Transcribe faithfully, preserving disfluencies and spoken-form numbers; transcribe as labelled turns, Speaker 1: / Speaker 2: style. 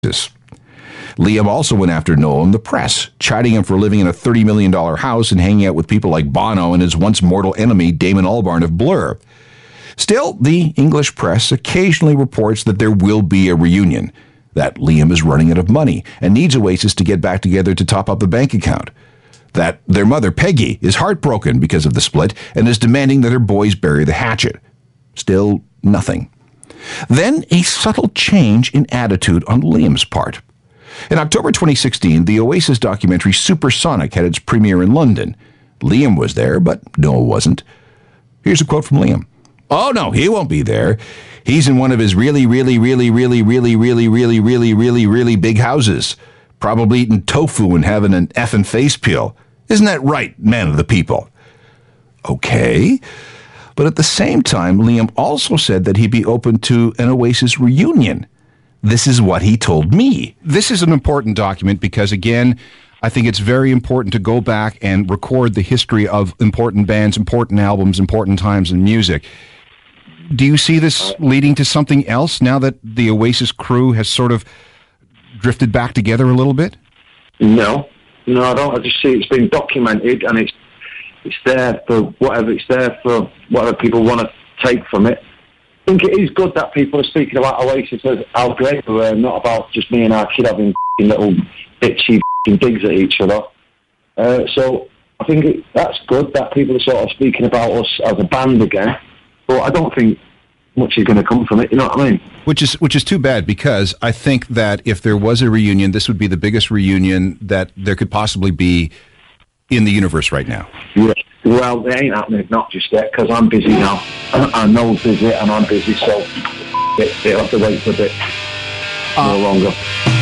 Speaker 1: Liam also went after Noel in the press, chiding him for living in a thirty million dollars house and hanging out with people like Bono and his once mortal enemy Damon Albarn of Blur. Still, the English press occasionally reports that there will be a reunion, that Liam is running out of money and needs Oasis to get back together to top up the bank account, that their mother, Peggy, is heartbroken because of the split and is demanding that her boys bury the hatchet. Still, nothing. Then a subtle change in attitude on Liam's part. In October twenty sixteen, the Oasis documentary Supersonic had its premiere in London. Liam was there, but Noel wasn't. Here's a quote from Liam. "Oh, no, he won't be there. He's in one of his really, really, really, really, really, really, really, really, really, really big houses. Probably eating tofu and having an effing face peel. Isn't that right, man of the people?" Okay. But at the same time, Liam also said that he'd be open to an Oasis reunion. This is what he told me. This is an important document because, again, I think it's very important to go back and record the history of important bands, important albums, important times in music. Do you see this leading to something else now that the Oasis crew has sort of drifted back together a little bit?
Speaker 2: No. No, I don't. I just see it's been documented and it's it's there for whatever it's there for whatever people want to take from it. I think it is good that people are speaking about Oasis as how great we were, not about just me and our kid having little bitchy digs at each other. Uh, so I think it, that's good that people are sort of speaking about us as a band again. But I don't think much is going to come from it, you know what I mean?
Speaker 1: Which is which is too bad, because I think that if there was a reunion, this would be the biggest reunion that there could possibly be in the universe right now.
Speaker 2: Yeah. Well, it ain't happening, not just yet, because I'm busy now. I know busy and I'm busy, so it, it'll have to wait for a bit uh, more longer.